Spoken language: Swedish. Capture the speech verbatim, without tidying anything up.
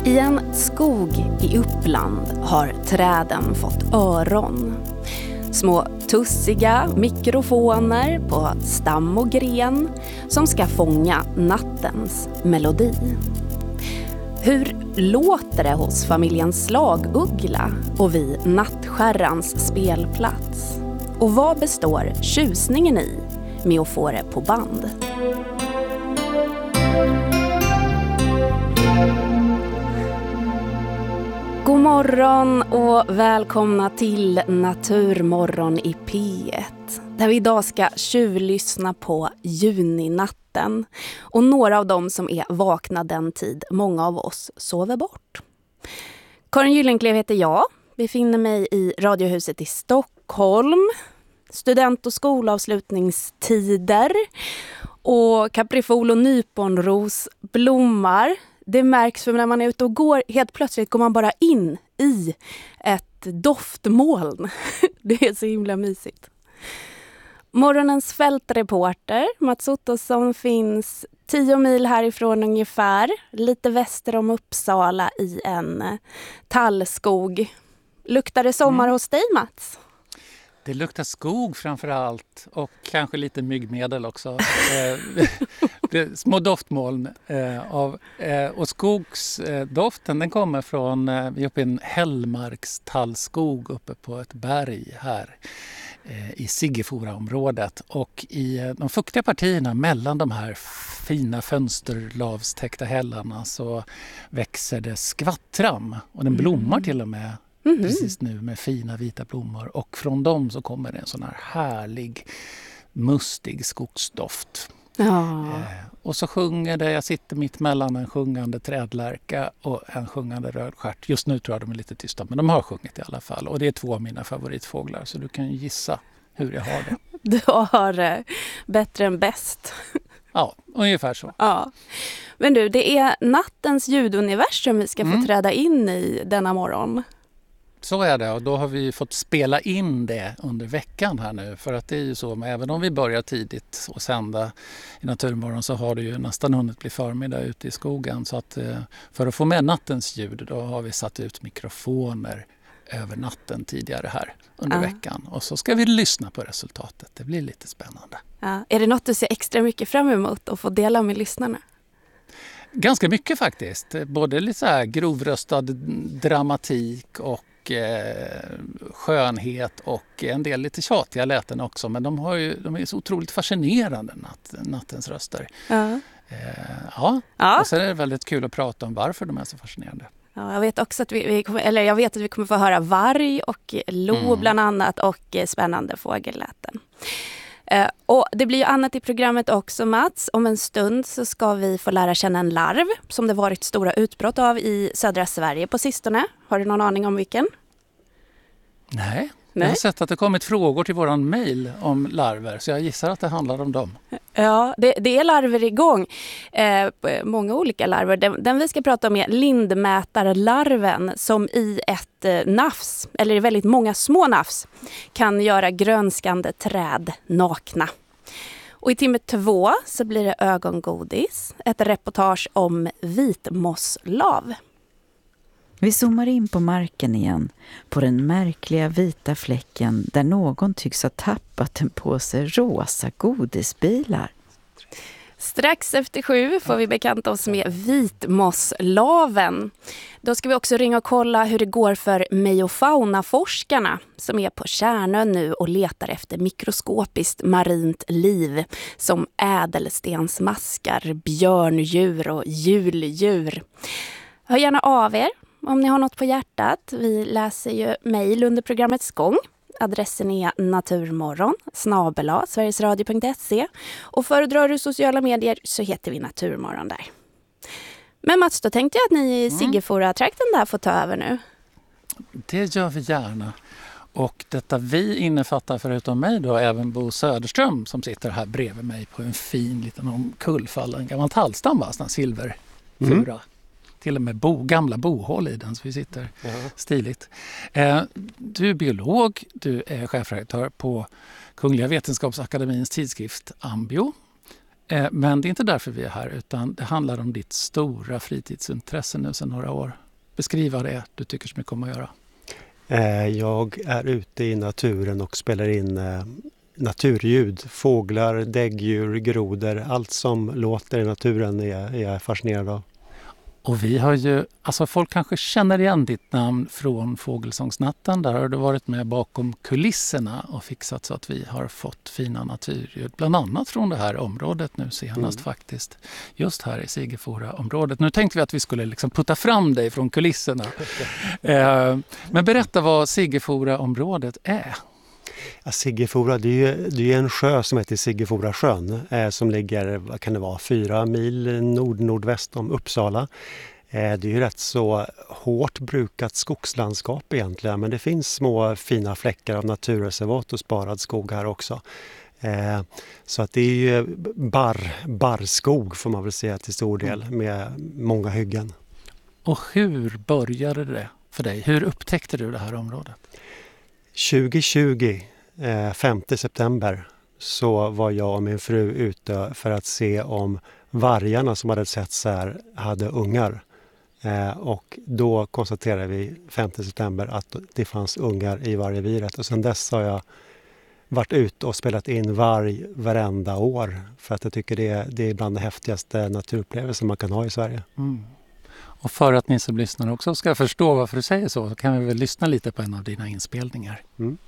I en skog i Uppland har träden fått öron. Små tussiga mikrofoner på stam och gren som ska fånga nattens melodi. Hur låter det hos familjen Slaguggla och vid nattskärrans spelplats? Och vad består tjusningen i med att få det på band? God morgon och välkomna till Naturmorgon i P ett. Där vi idag ska tjuvlyssna på juninatten. Och några av dem som är vakna den tid många av oss sover bort. Karin Gyllenklev heter jag. Befinner mig i Radiohuset i Stockholm. Student- och skolavslutningstider. Och kaprifol och nyponros blommar. Det märks för när man är ute och går, helt plötsligt går man bara in i ett doftmoln. Det är så himla mysigt. Morgonens fältreporter, Mats Ottosson, finns tio mil härifrån ungefär. Lite väster om Uppsala i en tallskog. Luktar det sommar mm. hos dig, Mats? Det luktar skog framför allt och kanske lite myggmedel också. eh, små doftmoln. Eh, av, eh, och skogsdoften den kommer från eh, vi är uppe i en hällmarkstallskog uppe på ett berg här eh, i Siggeforaområdet. Och i eh, de fuktiga partierna mellan de här fina fönsterlavstäckta hällarna så växer det skvattram och den blommar till och med. Mm-hmm. Precis nu med fina vita blommor och från dem så kommer det en sån här härlig mustig skogsdoft. Ja. Eh, och så sjunger det, jag sitter mitt mellan en sjungande trädlärka och en sjungande rödstjärt. Just nu tror jag de är lite tysta men de har sjungit i alla fall och det är två av mina favoritfåglar så du kan gissa hur jag har det. Du har det bättre än bäst. Ja, ungefär så. Ja. Men du, det är nattens ljuduniversum vi ska få mm. träda in i denna morgon. Så är det och då har vi fått spela in det under veckan här nu för att det är ju så, men även om vi börjar tidigt och sända i Naturmorgon så har det ju nästan hunnit bli förmiddag ute i skogen så att för att få med nattens ljud då har vi satt ut mikrofoner över natten tidigare här under ja. veckan och så ska vi lyssna på resultatet, det blir lite spännande. Ja. Är det något du ser extra mycket fram emot att få dela med lyssnarna? Ganska mycket faktiskt, både lite så här grovröstad dramatik och skönhet och en del lite tjatiga läten också men de, har ju, de är så otroligt fascinerande natt, nattens röster. Ja. Eh, ja. ja, och sen är det väldigt kul att prata om varför de är så fascinerande. Ja, jag vet också att vi, vi kommer, eller jag vet att vi kommer få höra varg och lo mm. bland annat och spännande fågelläten. Uh, och det blir ju annat i programmet också, Mats. Om en stund så ska vi få lära känna en larv som det varit stora utbrott av i södra Sverige på sistone. Har du någon aning om vilken? Nej, Nej. Jag har sett att det kommit frågor till våran mejl om larver så jag gissar att det handlar om dem. Ja, det, det är larver igång. Eh, många olika larver. Den, den vi ska prata om är lindmätarlarven som i ett eh, nafs, eller i väldigt många små nafs, kan göra grönskande träd nakna. Och i timme två så blir det ögongodis. Ett reportage om vitmosslav. Vi zoomar in på marken igen, på den märkliga vita fläcken där någon tycks ha tappat en påse rosa godisbilar. Strax efter sju får vi bekanta oss med vitmosslaven. Då ska vi också ringa och kolla hur det går för mejofauna-forskarna som är på Kärnön nu och letar efter mikroskopiskt marint liv som ädelstensmaskar, björndjur och juldjur. Hör gärna av er om ni har något på hjärtat. Vi läser ju mejl under programmets gång. Adressen är naturmorgon snabel-a sverigesradio punkt se och föredrar du sociala medier så heter vi Naturmorgon där. Men Mats, då tänkte jag att ni i Siggefora-trakten där får ta över nu. Det gör vi gärna. Och detta vi innefattar förutom mig då även Bo Söderström som sitter här bredvid mig på en fin liten omkullfallen gammal tallstam, va? Sån silverfura. Mm. Till och med bo, gamla bohål i den så vi sitter ja. stiligt. Eh, du är biolog, du är chefredaktör på Kungliga Vetenskapsakademins tidskrift Ambio. Eh, men det är inte därför vi är här, utan det handlar om ditt stora fritidsintresse nu sedan några år. Beskriv vad det är du tycker så mycket om att göra. Eh, jag är ute i naturen och spelar in eh, naturljud. Fåglar, däggdjur, grodor. Allt som låter i naturen är, är jag fascinerad av. Och vi har ju, alltså folk kanske känner igen ditt namn från Fågelsångsnatten. Där har du varit med bakom kulisserna och fixat så att vi har fått fina naturljud. Bland annat från det här området nu senast mm. faktiskt. Just här i Sigefora-området. Nu tänkte vi att vi skulle liksom putta fram dig från kulisserna. eh, men berätta vad Sigefora-området är. Ja, Sigefora, det är ju det är en sjö som heter Sigefora sjön eh, som ligger, vad kan det vara, fyra mil nord-nordväst om Uppsala. Eh, det är ju rätt så hårt brukat skogslandskap egentligen, men det finns små fina fläckar av naturreservat och sparad skog här också. Eh, så att det är ju bar, barrskog får man väl säga till stor del med många hyggen. Och hur började det för dig? Hur upptäckte du det här området? tjugo tjugo, eh, femte september, så var jag och min fru ute för att se om vargarna som hade setts här hade ungar. Eh, och då konstaterade vi femte september att det fanns ungar i vargreviret. Och sedan dess har jag varit ute och spelat in varg varenda år. För att jag tycker det är, det är bland de häftigaste naturupplevelser man kan ha i Sverige. Mm. Och för att ni som lyssnar också ska förstå varför du säger så, så kan vi väl lyssna lite på en av dina inspelningar. Mm.